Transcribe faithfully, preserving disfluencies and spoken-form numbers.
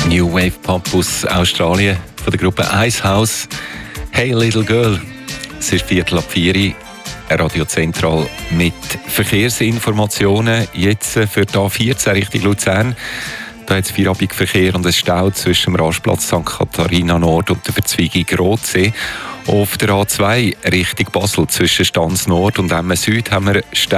New Wave Pop aus Australien von der Gruppe Icehouse. Hey Little Girl. Es ist Viertel ab vier, Radio Zentral mit Verkehrsinformationen. Jetzt für die A vierzehn Richtung Luzern. Da hat es Feierabendverkehr und es staut zwischen dem Rastplatz Sankt Katharina Nord und der Verzweigung Rotsee. Auf der A zwei Richtung Basel zwischen Stanz Nord und Emmen Süd haben wir Stau.